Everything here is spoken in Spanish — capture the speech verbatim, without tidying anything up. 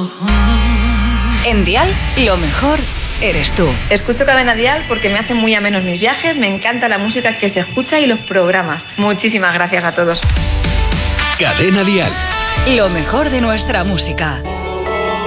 En Dial, lo mejor eres tú. Escucho Cadena Dial porque me hacen muy amenos mis viajes, me encanta la música que se escucha y los programas. Muchísimas gracias a todos. Cadena Dial. Lo mejor de nuestra música.